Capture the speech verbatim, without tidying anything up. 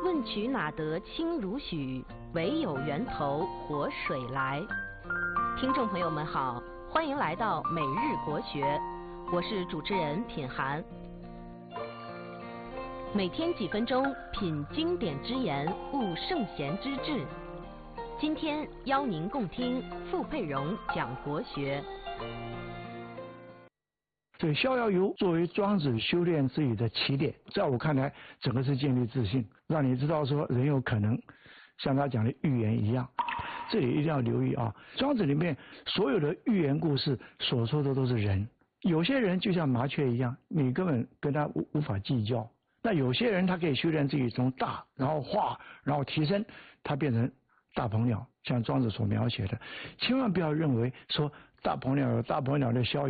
问渠哪得清如许？唯有源头活水来。听众朋友们好，欢迎来到每日国学，我是主持人品涵。每天几分钟，品经典之言，悟圣贤之治。今天邀您共听傅佩荣讲国学。 所以逍遥游作为庄子修炼之旅的起点，在我看来，整个是建立自信，让你知道说人有可能像他讲的寓言一样。这里一定要留意啊，庄子里面所有的寓言故事所说的都是人，有些人就像麻雀一样，你根本跟他无无法计较。那有些人他可以修炼自己从大，然后化，然后提升，他变成大鹏鸟，像庄子所描写的。千万不要认为说大鹏鸟有大鹏鸟的逍遥。